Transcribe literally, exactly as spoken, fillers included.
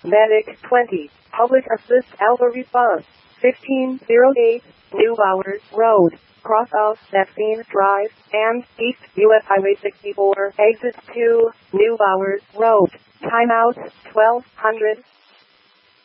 Medic twenty. Public Assist Alpha Response. fifteen oh eight. New Bowers Road. Cross of Vaccine Drive and East U S Highway sixty-four. Exit two. New Bowers Road. Timeout twelve hundred.